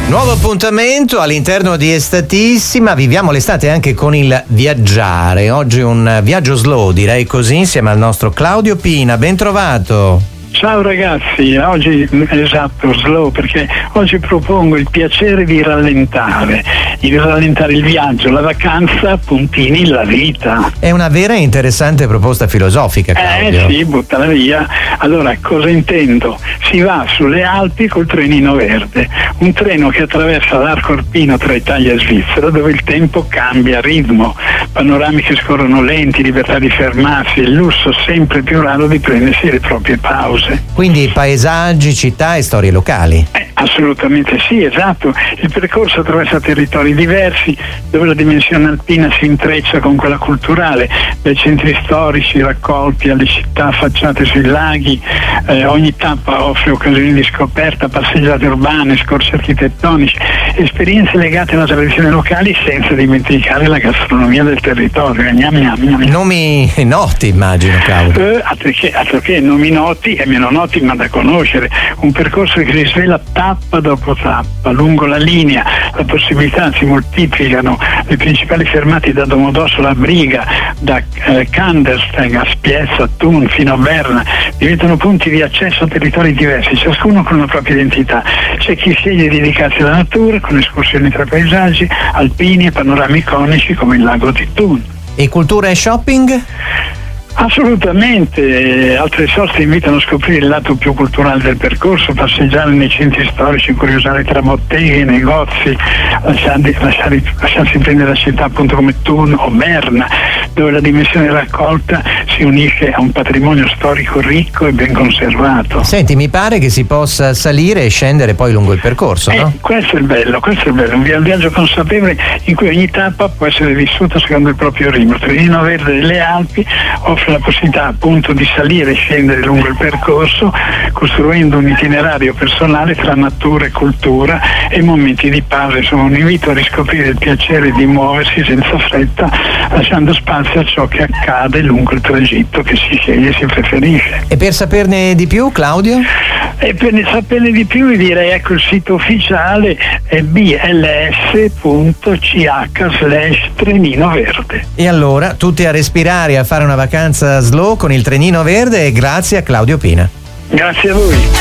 Nuovo appuntamento all'interno di Estatissima, viviamo l'estate anche con il viaggiare. Oggi un viaggio slow, direi così, insieme al nostro Claudio Pina. Ben trovato. Ciao ragazzi, oggi esatto, slow, perché oggi propongo il piacere di rallentare il viaggio, la vacanza, puntini, la vita. È una vera e interessante proposta filosofica, Claudio. Sì, buttala via. Allora, cosa intendo? Si va sulle Alpi col trenino verde, un treno che attraversa l'arco alpino tra Italia e Svizzera, dove il tempo cambia ritmo, panorami che scorrono lenti, libertà di fermarsi, il lusso sempre più raro di prendersi le proprie pause. Quindi paesaggi, città e storie locali. Assolutamente sì, esatto. Il percorso attraversa territori diversi, dove la dimensione alpina si intreccia con quella culturale, dai centri storici raccolti alle città affacciate sui laghi. Ogni tappa offre occasioni di scoperta, passeggiate urbane, scorci architettonici, esperienze legate alla tradizione locali, senza dimenticare la gastronomia del territorio. Gnam, gnam, gnam. Nomi noti, immagino, Claudio. Altro che nomi noti e meno noti, ma da conoscere. Un percorso che si svela tappa dopo tappa, lungo la linea. La possibilità si moltiplicano, le principali fermate da Domodossola a Briga, da Kandersteg a Spiezza, a Thun fino a Berna, diventano punti di accesso a territori diversi, ciascuno con la propria identità. C'è chi sceglie di dedicarsi alla natura con escursioni tra paesaggi alpini e panorami iconici come il lago di Thun. E cultura e shopping? Assolutamente, altre soste invitano a scoprire il lato più culturale del percorso, passeggiare nei centri storici, curiosare tra botteghe, negozi, lasciarsi prendere da città appunto come Thun o Berna, dove la dimensione raccolta si unisce a un patrimonio storico ricco e ben conservato. Senti, mi pare che si possa salire e scendere poi lungo il percorso, no? Questo è il bello, un viaggio consapevole in cui ogni tappa può essere vissuta secondo il proprio ritmo. Il trenino verde delle Alpi offre la possibilità appunto di salire e scendere lungo il percorso, costruendo un itinerario personale tra natura e cultura e momenti di pausa. Insomma, un invito a riscoprire il piacere di muoversi senza fretta, lasciando spazio a ciò che accade lungo il tragitto che si sceglie e si preferisce. E per saperne di più, Claudio? E per saperne di più vi direi, ecco, il sito ufficiale è bls.ch/trenino verde. E allora tutti a respirare e a fare una vacanza slow con il trenino verde, e grazie a Claudio Pina. Grazie a voi.